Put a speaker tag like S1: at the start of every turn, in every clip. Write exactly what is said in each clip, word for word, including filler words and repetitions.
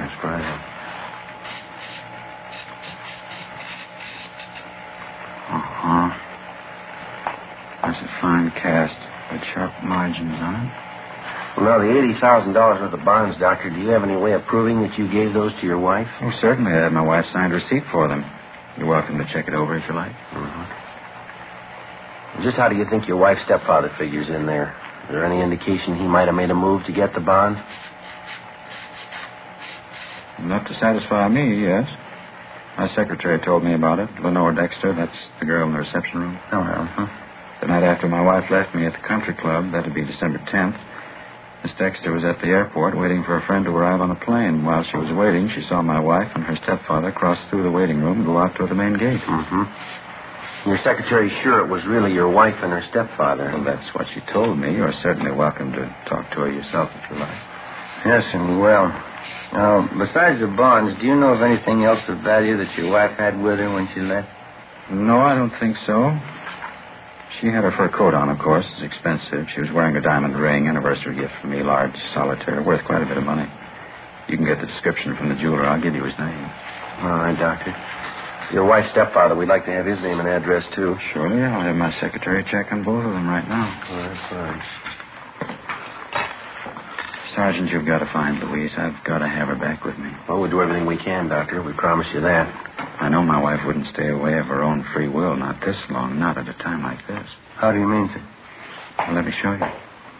S1: Thanks, Brian. Uh-huh. That's a fine cast with sharp margins on it.
S2: Well, now, the eighty thousand dollars worth of bonds, Doctor, do you have any way of proving that you gave those to your wife?
S1: Oh, certainly. I have my wife's signed receipt for them. You're welcome to check it over if you like.
S2: Mm-hmm. Just how do you think your wife's stepfather figures in there? Is there any indication he might have made a move to get the bonds?
S1: Enough to satisfy me, yes. My secretary told me about it. Lenore Dexter, that's the girl in the reception room.
S2: Oh, well. Huh?
S1: The night after my wife left me at the country club, that'd be December tenth, Miss Dexter was at the airport waiting for a friend to arrive on a plane. While she was waiting, she saw my wife and her stepfather cross through the waiting room and go out toward the main gate.
S2: Mm-hmm. Your secretary's sure it was really your wife and her stepfather.
S1: Well, that's what she told me. You're certainly welcome to talk to her yourself if you like.
S3: Yes, and well, now, besides the bonds, do you know of anything else of value that your wife had with her when she left?
S1: No, I don't think so. She had her fur coat on, of course. It's expensive. She was wearing a diamond ring, anniversary gift from me, large solitaire, worth quite a bit of money. You can get the description from the jeweler. I'll give you his name.
S2: All right, Doctor. Your wife's stepfather, we'd like to have his name and address, too.
S1: Surely. I'll have my secretary check on both of them right now.
S2: All right, fine.
S1: Sergeant, you've got to find Louise. I've got to have her back with me.
S2: Well, we'll do everything we can, Doctor. We promise you that.
S1: I know my wife wouldn't stay away of her own free will, not this long, not at a time like this.
S3: How do you mean, sir?
S1: Well, let me show you.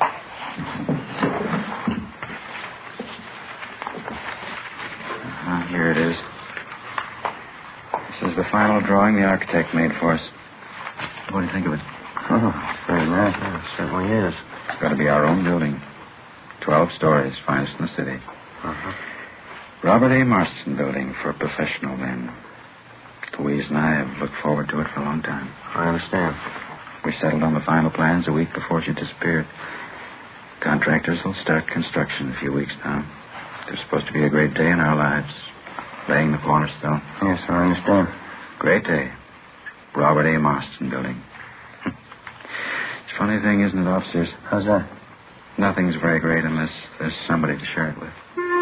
S1: Uh, here it is. This is the final drawing the architect made for us. What do you think of it?
S2: Oh, very nice. Yeah, it certainly is.
S1: It's got to be our own building. Twelve stories, finest in the city.
S2: Uh-huh.
S1: Robert A. Marston Building for professional men. Louise and I have looked forward to it for a long time.
S2: I understand.
S1: We settled on the final plans a week before she disappeared. Contractors will start construction in a few weeks now. There's supposed to be a great day in our lives. Laying the cornerstone.
S3: Yes, I understand.
S1: Great day. Robert A. Marston Building. It's a funny thing, isn't it, officers?
S3: How's that?
S1: Nothing's very great unless there's somebody to share it with.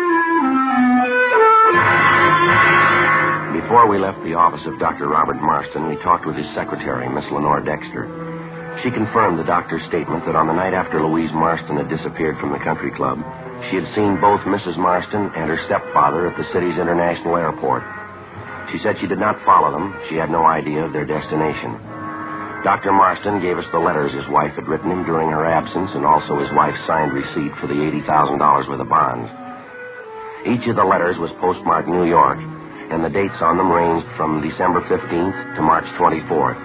S2: Before we left the office of Doctor Robert Marston, we talked with his secretary, Miss Lenore Dexter. She confirmed the doctor's statement that on the night after Louise Marston had disappeared from the country club, she had seen both Missus Marston and her stepfather at the city's international airport. She said she did not follow them. She had no idea of their destination. Doctor Marston gave us the letters his wife had written him during her absence and also his wife's signed receipt for the eighty thousand dollars worth of bonds. Each of the letters was postmarked New York, and the dates on them ranged from December fifteenth to March twenty-fourth.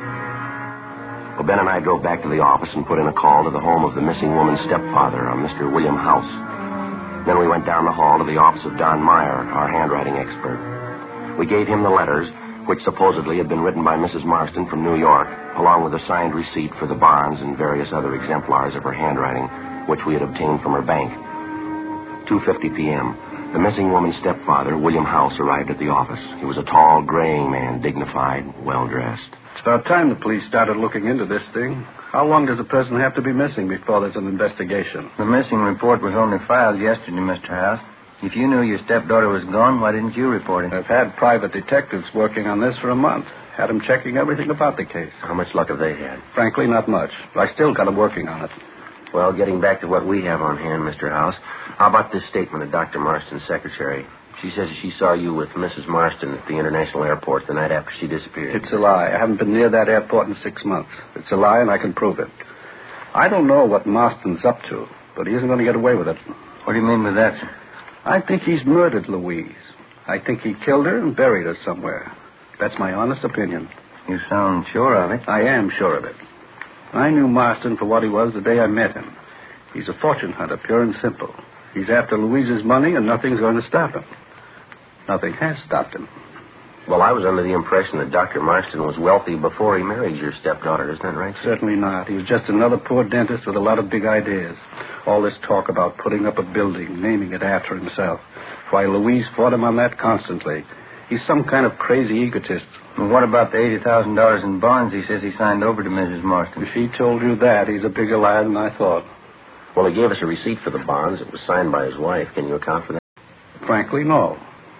S2: Well, Ben and I drove back to the office and put in a call to the home of the missing woman's stepfather, a Mister William House. Then we went down the hall to the office of Don Meyer, our handwriting expert. We gave him the letters, which supposedly had been written by Missus Marston from New York, along with a signed receipt for the bonds and various other exemplars of her handwriting, which we had obtained from her bank. two fifty p.m., the missing woman's stepfather, William House, arrived at the office. He was a tall, graying man, dignified, well-dressed.
S4: It's about time the police started looking into this thing. How long does a person have to be missing before there's an investigation?
S3: The missing report was only filed yesterday, Mister House. If you knew your stepdaughter was gone, why didn't you report it?
S4: I've had private detectives working on this for a month. Had them checking everything about the case.
S2: How much luck have they had?
S4: Frankly, not much. But I still got them working on it.
S2: Well, getting back to what we have on hand, Mister House, how about this statement of Doctor Marston's secretary? She says she saw you with Missus Marston at the international airport the night after she disappeared.
S4: It's a lie. I haven't been near that airport in six months. It's a lie, and I can prove it. I don't know what Marston's up to, but he isn't going to get away with it.
S3: What do you mean by that, sir?
S4: I think he's murdered Louise. I think he killed her and buried her somewhere. That's my honest opinion.
S3: You sound sure of it.
S4: I am sure of it. I knew Marston for what he was the day I met him. He's a fortune hunter, pure and simple. He's after Louise's money, and nothing's going to stop him. Nothing has stopped him.
S2: Well, I was under the impression that Doctor Marston was wealthy before he married your stepdaughter. Isn't that right, sir?
S4: Certainly not. He was just another poor dentist with a lot of big ideas. All this talk about putting up a building, naming it after himself. Why, Louise fought him on that constantly. He's some kind of crazy egotist.
S3: Well, what about the eighty thousand dollars in bonds he says he signed over to Missus Marston?
S4: If he told you that, he's a bigger liar than I thought.
S2: Well, he gave us a receipt for the bonds. It was signed by his wife. Can you account for that?
S4: Frankly, no.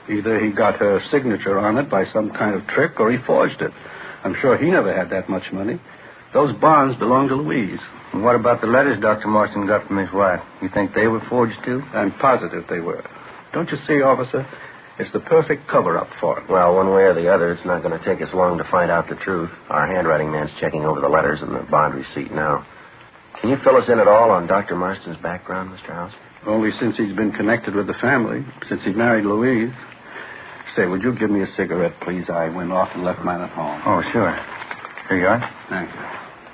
S4: Either he got her signature on it by some kind of trick or he forged it. I'm sure he never had that much money. Those bonds belong to Louise.
S3: And what about the letters Doctor Marston got from his wife? You think they were forged, too?
S4: I'm positive they were. Don't you see, officer? It's the perfect cover-up for him.
S2: Well, one way or the other, it's not going to take us long to find out the truth. Our handwriting man's checking over the letters and the bond receipt now. Can you fill us in at all on Doctor Marston's background, Mister House?
S4: Only since he's been connected with the family, since he married Louise. Say, would you give me a cigarette, please? I went off and left mine at home.
S3: Oh, sure. Here you are.
S4: Thank you.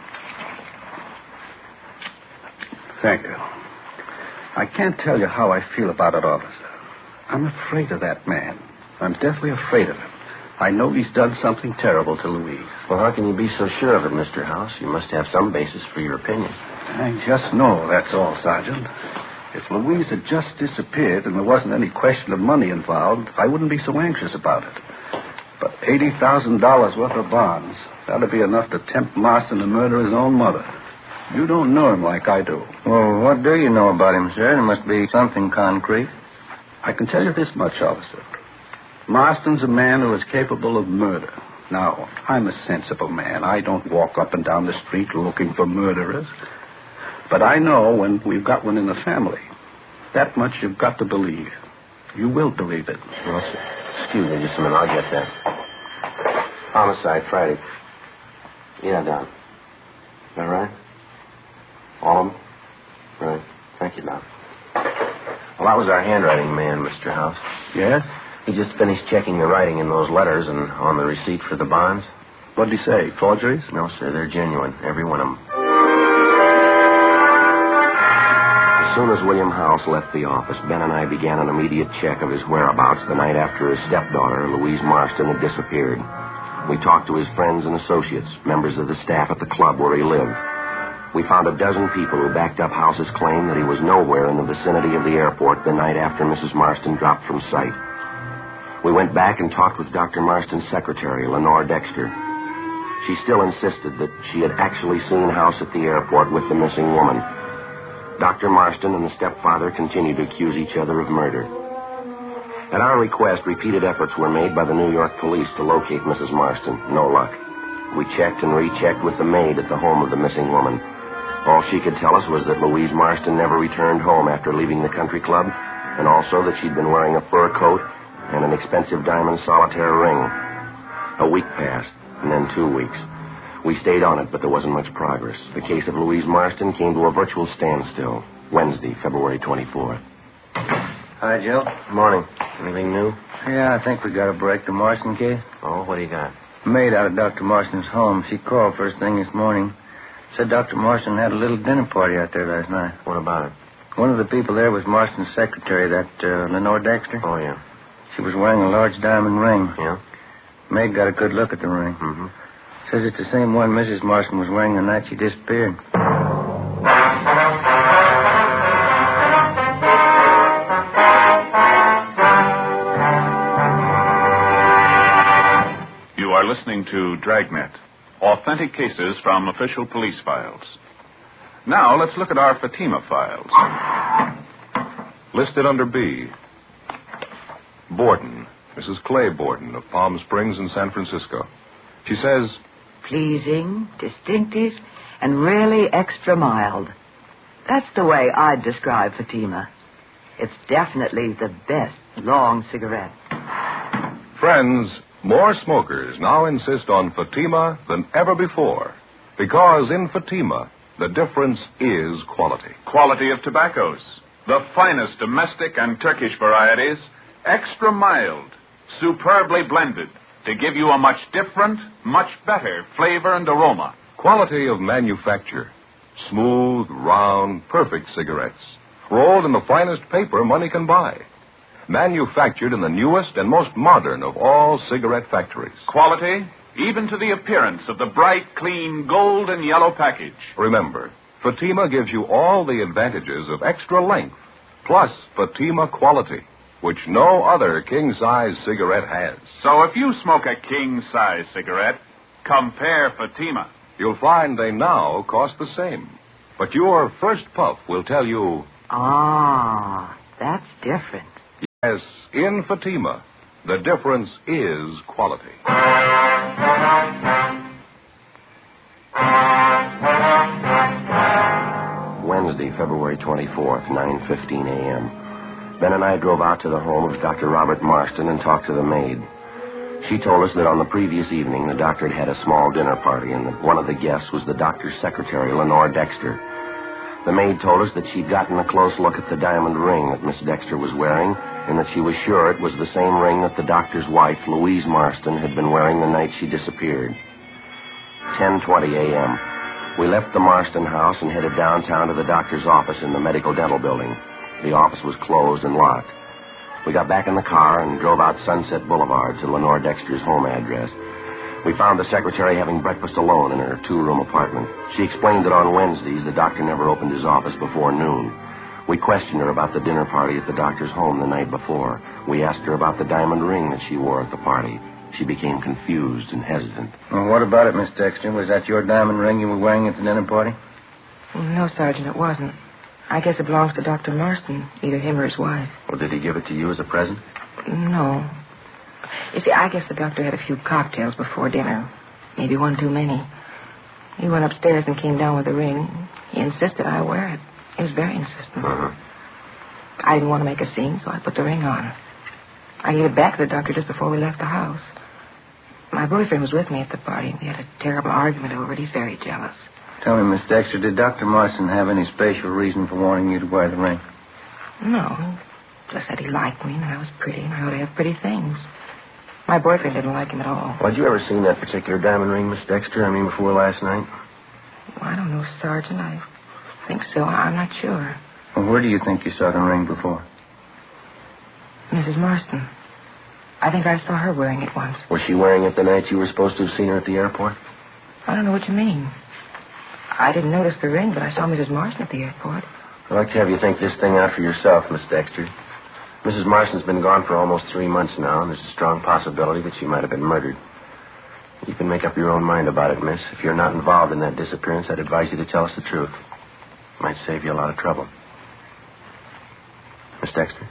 S4: Thank you. I can't tell you how I feel about it, officer. I'm afraid of that man. I'm deathly afraid of him. I know he's done something terrible to Louise.
S2: Well, how can you be so sure of it, Mister House? You must have some basis for your opinion.
S4: I just know, that's all, Sergeant. If Louise had just disappeared and there wasn't any question of money involved, I wouldn't be so anxious about it. But eighty thousand dollars worth of bonds, that'd be enough to tempt Marston to murder his own mother. You don't know him like I do.
S3: Well, what do you know about him, sir? There must be something concrete.
S4: I can tell you this much, officer. Marston's a man who is capable of murder. Now, I'm a sensible man. I don't walk up and down the street looking for murderers. But I know when we've got one in the family. That much you've got to believe. You will believe it.
S2: Well, sir, excuse me just a minute. I'll get that. Homicide, Friday. Yeah, Don. Is that right? All of them? Right. Thank you, Don. Well, that was our handwriting man, Mister House.
S4: Yes?
S2: He just finished checking the writing in those letters and on the receipt for the bonds.
S4: What did he say? Forgeries?
S2: No, sir. They're genuine. Every one of them. As soon as William House left the office, Ben and I began an immediate check of his whereabouts the night after his stepdaughter, Louise Marston, had disappeared. We talked to his friends and associates, members of the staff at the club where he lived. We found a dozen people who backed up House's claim that he was nowhere in the vicinity of the airport the night after Missus Marston dropped from sight. We went back and talked with Doctor Marston's secretary, Lenore Dexter. She still insisted that she had actually seen House at the airport with the missing woman. Doctor Marston and the stepfather continued to accuse each other of murder. At our request, repeated efforts were made by the New York police to locate Missus Marston. No luck. We checked and rechecked with the maid at the home of the missing woman. All she could tell us was that Louise Marston never returned home after leaving the country club, and also that she'd been wearing a fur coat and an expensive diamond solitaire ring. A week passed, and then two weeks. We stayed on it, but there wasn't much progress. The case of Louise Marston came to a virtual standstill Wednesday, February twenty-fourth.
S3: Hi, Joe.
S2: Morning. Anything new?
S3: Yeah, I think we got a break. The Marston case.
S2: Oh, what do you got?
S3: Maid out of Doctor Marston's home. She called first thing this morning. Said Doctor Marston had a little dinner party out there last night.
S2: What about it?
S3: One of the people there was Marston's secretary, that uh, Lenore Dexter.
S2: Oh, yeah.
S3: She was wearing a large diamond ring.
S2: Yeah?
S3: Maid got a good look at the ring.
S2: Mm-hmm.
S3: Says it's the same one Missus Marston was wearing the night she disappeared.
S5: You are listening to Dragnet, authentic cases from official police files. Now, let's look at our Fatima files.
S6: Listed under B. Borden, Missus Clay Borden of Palm Springs in San Francisco. She says,
S7: pleasing, distinctive, and really extra mild. That's the way I'd describe Fatima. It's definitely the best long cigarette.
S6: friends, more smokers now insist on Fatima than ever before. Because in Fatima, the difference is quality.
S5: Quality of tobaccos. The finest domestic and Turkish varieties, extra mild, superbly blended, to give you a much different, much better flavor and aroma.
S6: Quality of manufacture. Smooth, round, perfect cigarettes. Rolled in the finest paper money can buy. Manufactured in the newest and most modern of all cigarette factories.
S5: Quality, even to the appearance of the bright, clean gold and yellow package.
S6: Remember, Fatima gives you all the advantages of extra length, plus Fatima quality, which no other king-size cigarette has.
S5: So if you smoke a king-size cigarette, compare Fatima.
S6: You'll find they now cost the same. But your first puff will tell you,
S7: Ah, that's different.
S6: yes, in Fatima, The difference is quality.
S2: Wednesday, February twenty-fourth, nine fifteen a.m. Ben and I drove out to the home of Doctor Robert Marston and talked to the maid. She told us that on the previous evening, the doctor had had a small dinner party and that one of the guests was the doctor's secretary, Lenore Dexter. The maid told us that she'd gotten a close look at the diamond ring that Miss Dexter was wearing and that she was sure it was the same ring that the doctor's wife, Louise Marston, had been wearing the night she disappeared. ten twenty a.m. We left the Marston house and headed downtown to the doctor's office in the medical dental building. The office was closed and locked. We got back in the car and drove out Sunset Boulevard to Lenore Dexter's home address. We found the secretary having breakfast alone in her two-room apartment. She explained that on Wednesdays, the doctor never opened his office before noon. We questioned her about the dinner party at the doctor's home the night before. We asked her about the diamond ring that she wore at the party. She became confused and hesitant.
S3: Well, what about it, Miss Dexter? Was that your diamond ring you were wearing at the dinner party?
S8: No, Sergeant, it wasn't. I guess it belongs to Doctor Marston, either him or his wife.
S2: Well, did he give it to you as a present?
S8: No. You see, I guess the doctor had a few cocktails before dinner. Maybe one too many. He went upstairs and came down with the ring. He insisted I wear it. He was very insistent.
S2: Uh-huh.
S8: I didn't want to make a scene, so I put the ring on. I gave it back to the doctor just before we left the house. My boyfriend was with me at the party. We had a terrible argument over it. He's very jealous.
S3: Tell me, Miss Dexter, did Doctor Marston have any special reason for wanting you to wear the ring?
S8: No. Just said he liked me and I was pretty and I ought to have pretty things. My boyfriend didn't like him at all.
S2: Well, had you ever seen that particular diamond ring, Miss Dexter? I mean, before last night?
S8: Well, I don't know, Sergeant. I think so. I'm not sure.
S3: Well, where do you think you saw the ring before?
S8: Missus Marston. I think I saw her wearing it once.
S2: Was she wearing it the night you were supposed to have seen her at the airport?
S8: I don't know what you mean. I didn't notice the ring, but I saw Missus Marston at the airport.
S2: I'd like to have you think this thing out for yourself, Miss Dexter. Missus Marston's been gone for almost three months now, and there's a strong possibility that she might have been murdered. You can make up your own mind about it, miss. If you're not involved in that disappearance, I'd advise you to tell us the truth. It might save you a lot of trouble. Miss Dexter?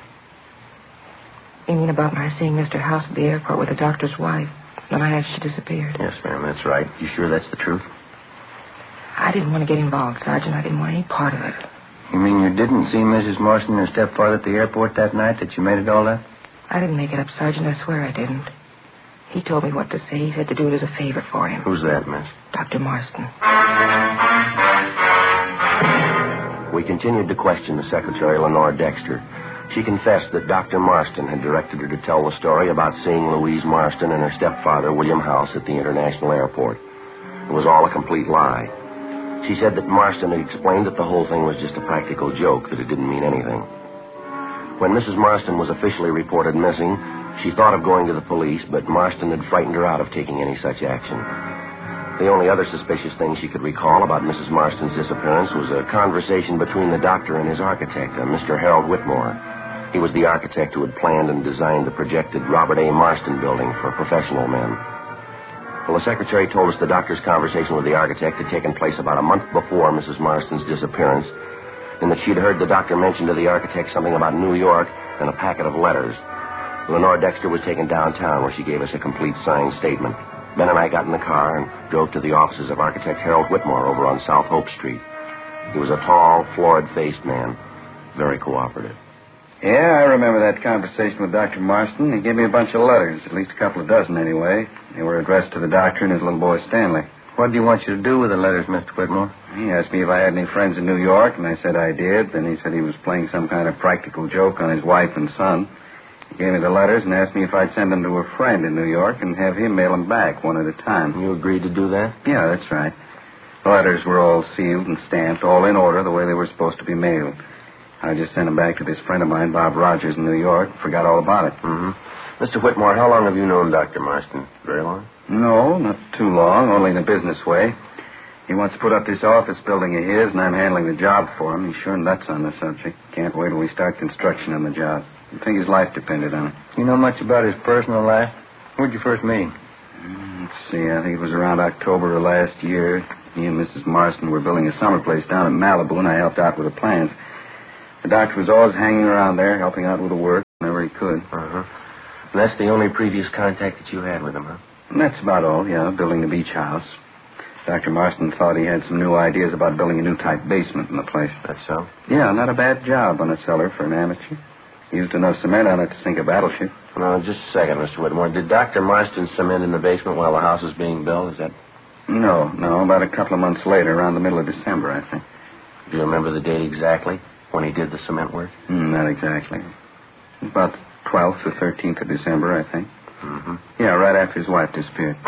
S8: You mean about my seeing Mister House at the airport with the doctor's wife the night after she disappeared?
S2: Yes, ma'am, that's right. You sure that's the truth?
S8: I didn't want to get involved, Sergeant. I didn't want any part of it.
S3: You mean you didn't see Missus Marston and her stepfather at the airport that night, that you made it all up?
S8: I didn't make it up, Sergeant. I swear I didn't. He told me what to say. He said to do it as a favor for him.
S2: Who's that, miss?
S8: Doctor Marston.
S2: We continued to question the secretary, Lenore Dexter. She confessed that Doctor Marston had directed her to tell the story about seeing Louise Marston and her stepfather, William House, at the international airport. It was all a complete lie. She said that Marston had explained that the whole thing was just a practical joke, that it didn't mean anything. When Missus Marston was officially reported missing, she thought of going to the police, but Marston had frightened her out of taking any such action. The only other suspicious thing she could recall about Missus Marston's disappearance was a conversation between the doctor and his architect, uh, Mister Harold Whitmore. He was the architect who had planned and designed the projected Robert A. Marston building for professional men. Well, the secretary told us the doctor's conversation with the architect had taken place about a month before Missus Marston's disappearance, and that she'd heard the doctor mention to the architect something about New York and a packet of letters. Lenore Dexter was taken downtown, where she gave us a complete signed statement. Ben and I got in the car and drove to the offices of architect Harold Whitmore over on South Hope Street. He was a tall, florid-faced man, very cooperative.
S1: Yeah, I remember that conversation with Doctor Marston. He gave me a bunch of letters, at least a couple of dozen anyway. They were addressed to the doctor and his little boy Stanley.
S3: What did he want you to do with the letters, Mister Whitmore?
S1: He asked me if I had any friends in New York, and I said I did. Then he said he was playing some kind of practical joke on his wife and son. He gave me the letters and asked me if I'd send them to a friend in New York and have him mail them back one at a time.
S2: You agreed to do that?
S1: Yeah, that's right. The letters were all sealed and stamped, all in order, the way they were supposed to be mailed. I just sent them back to this friend of mine, Bob Rogers, in New York, and forgot all about it.
S2: Mm-hmm. Mister Whitmore, how long have you known Doctor Marston? Very long?
S1: No, not too long, only in a business way. He wants to put up this office building of his, and I'm handling the job for him. He's sure nuts on the subject. Can't wait till we start construction on the job. I think his life depended on it.
S3: You know much about his personal life? Where'd you first meet?
S1: Mm, let's see, I think it was around October of last year. He and Missus Marston were building a summer place down in Malibu, and I helped out with the plans. The doctor was always hanging around there, helping out with the work whenever he could.
S2: Uh-huh. And that's the only previous contact that you had with him, huh?
S4: And that's about all, yeah, building the beach house. Doctor Marston thought he had some new ideas about building a new type basement in the place.
S2: That's so?
S4: Yeah, not a bad job on a cellar for an amateur. Used enough cement on it to sink a battleship.
S2: No, just a second, Mister Whitmore. Did Doctor Marston cement in the basement while the house was being built? Is that...
S4: No, no, about a couple of months later, around the middle of December, I think.
S2: Do you remember the date exactly when he did the cement work?
S4: Mm, not exactly. About the twelfth or thirteenth of December, I think.
S2: Mm-hmm.
S4: Yeah, right after his wife disappeared.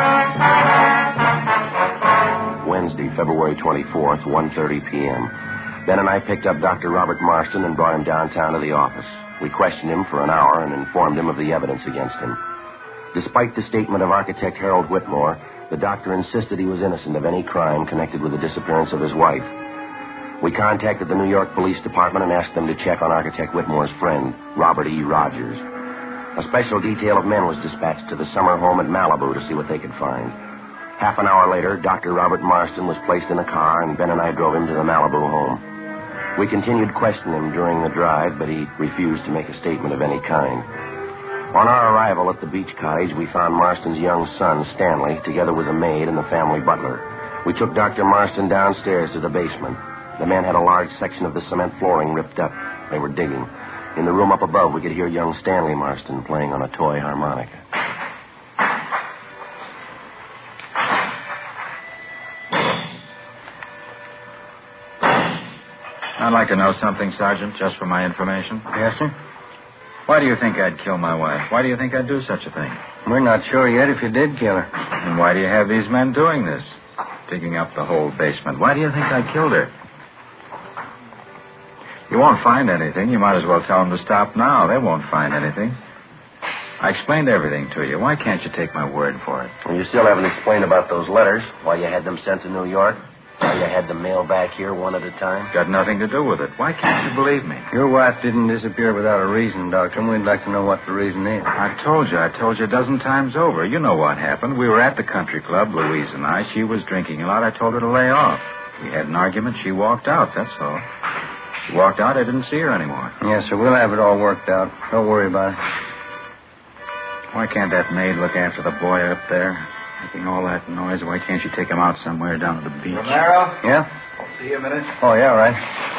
S2: Wednesday, February twenty-fourth, one thirty p.m. Ben and I picked up Doctor Robert Marston and brought him downtown to the office. We questioned him for an hour and informed him of the evidence against him. Despite the statement of architect Harold Whitmore, the doctor insisted he was innocent of any crime connected with the disappearance of his wife. We contacted the New York Police Department and asked them to check on architect Whitmore's friend, Robert E. Rogers. A special detail of men was dispatched to the summer home at Malibu to see what they could find. Half an hour later, Doctor Robert Marston was placed in a car, and Ben and I drove him to the Malibu home. We continued questioning him during the drive, but he refused to make a statement of any kind. On our arrival at the beach cottage, we found Marston's young son, Stanley, together with a maid and the family butler. We took Doctor Marston downstairs to the basement. The men had a large section of the cement flooring ripped up. They were digging. In the room up above, we could hear young Stanley Marston playing on a toy harmonica.
S1: I'd like to know something, Sergeant, just for my information.
S3: Yes, sir?
S1: Why do you think I'd kill my wife? Why do you think I'd do such a thing?
S3: We're not sure yet if you did kill her.
S1: And why do you have these men doing this? Digging up the whole basement. Why do you think I killed her? You won't find anything. You might as well tell them to stop now. They won't find anything. I explained everything to you. Why can't you take my word for it?
S2: Well, you still haven't explained about those letters, why you had them sent to New York, why you had them mailed back here one at a time.
S1: Got nothing to do with it. Why can't you believe me?
S3: Your wife didn't disappear without a reason, Doctor, and we'd like to know what the reason is.
S1: I told you. I told you a dozen times over. You know what happened. We were at the country club, Louise and I. She was drinking a lot. I told her to lay off. We had an argument. She walked out, that's all. She walked out. I didn't see her anymore.
S3: Yes, sir. We'll have it all worked out. Don't worry about it.
S1: Why can't that maid look after the boy up there? Making all that noise. Why can't you take him out somewhere down at the beach?
S4: Romero?
S3: Yeah?
S4: I'll see you a minute.
S3: Oh, yeah, right.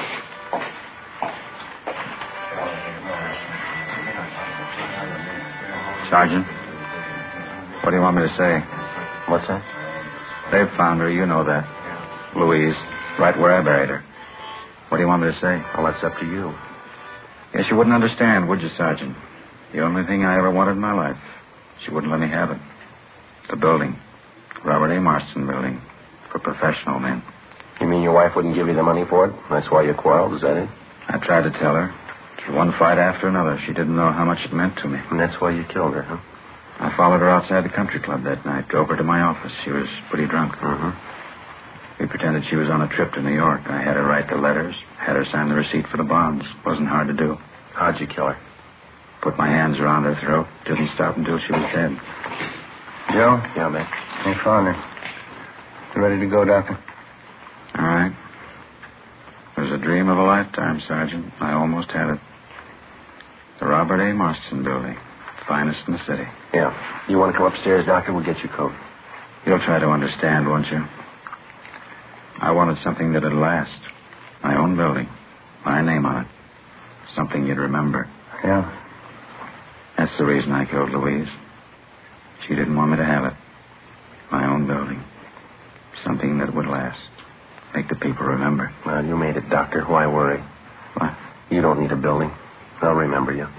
S1: Sergeant, what do you want me to say?
S2: What's that?
S1: They've found her. You know that. Louise, right where I buried her. What do you want me to say?
S2: Well, that's up to you.
S1: Guess you wouldn't understand, would you, Sergeant? The only thing I ever wanted in my life. She wouldn't let me have it. The building. Robert A. Marston building. For professional men.
S2: You mean your wife wouldn't give you the money for it? That's why you quarreled, is that it?
S1: I tried to tell her. Through one fight after another. She didn't know how much it meant to me.
S2: And that's why you killed her, huh?
S1: I followed her outside the country club that night. Drove her to my office. She was pretty drunk.
S2: Mm-hmm.
S1: We pretended she was on a trip to New York. I had her write the letters. Had her sign the receipt for the bonds. Wasn't hard to do.
S2: How'd you kill her?
S1: Put my hands around her throat. Didn't stop until she was dead.
S3: Joe?
S2: Yeah, man.
S3: They found her. You ready to go, Doctor?
S1: All right. It was a dream of a lifetime, Sergeant. I almost had it. The Robert A. Marston building. Finest in the city.
S2: Yeah. You want to come upstairs, Doctor? We'll get your coat.
S1: You'll try to understand, won't you? I wanted something that'd last. My own building. My name on it. Something you'd remember.
S3: Yeah.
S1: That's the reason I killed Louise. She didn't want me to have it. My own building. Something that would last. Make the people remember.
S2: Well, you made it, Doctor. Why worry?
S1: What?
S2: You don't need a building. They'll remember you.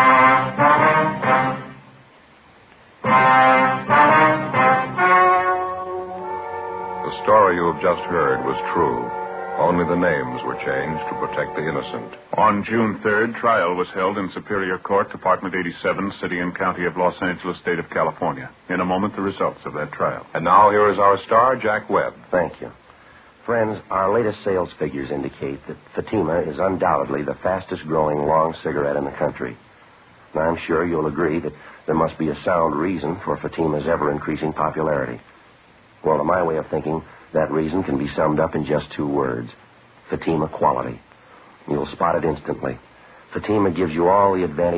S6: The story you have just heard was true. Only the names were changed to protect the innocent.
S5: On June third, trial was held in Superior Court, Department eighty-seven, City and County of Los Angeles, State of California. In a moment, the results of that trial.
S6: And now here is our star, Jack Webb.
S2: Thank you. Friends, our latest sales figures indicate that Fatima is undoubtedly the fastest-growing long cigarette in the country. And I'm sure you'll agree that there must be a sound reason for Fatima's ever-increasing popularity. Well, to my way of thinking, that reason can be summed up in just two words. Fatima quality. You'll spot it instantly. Fatima gives you all the advantages